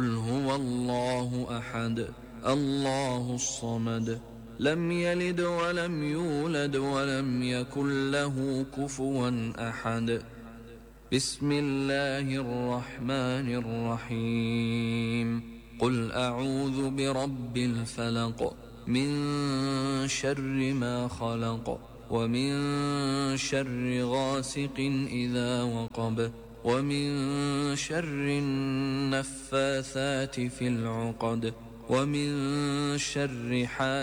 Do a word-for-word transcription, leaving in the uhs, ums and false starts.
قل هو الله أحد الله الصمد لم يلد ولم يولد ولم يكن له كفوا أحد. بسم الله الرحمن الرحيم. قل أعوذ برب الفلق من شر ما خلق ومن شر غاسق إذا وقب ومن شر النفاثات في العقد ومن شر حاسد